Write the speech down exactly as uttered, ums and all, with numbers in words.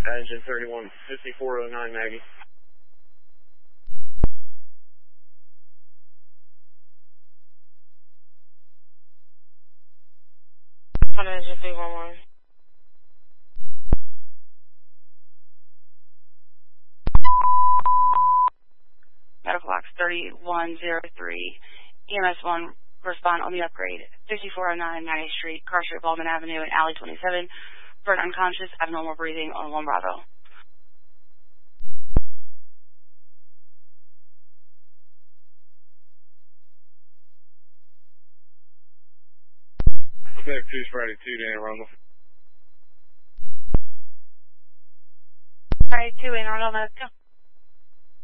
Engine thirty-one fifty-four oh nine Maggie. Honda Engine three one one. Medical box thirty-one oh three. E M S one, respond on the upgrade. fifty-four oh nine ninetieth Street, Car Street, Baldwin Avenue, and Alley twenty-seven. For an unconscious, abnormal breathing on one Bravo. Quebec two, Friday two, Dana Rumble. Friday two, in Arnold, let's go.